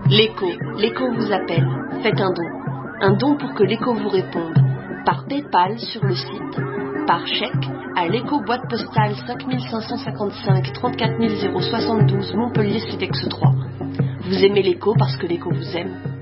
L'écho vous appelle. Faites un don. Un don pour que l'écho vous réponde. Par PayPal sur le site, par chèque à l'écho boîte postale 5555 34 072 Montpellier CEDEX 3. Vous aimez l'écho parce que l'écho vous aime.